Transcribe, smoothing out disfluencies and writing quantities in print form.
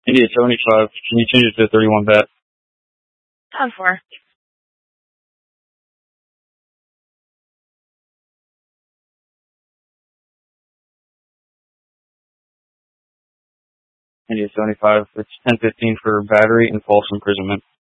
India 75. Can you change it to 31 bet? 10-4. India 75. It's 10-15 for battery and false imprisonment.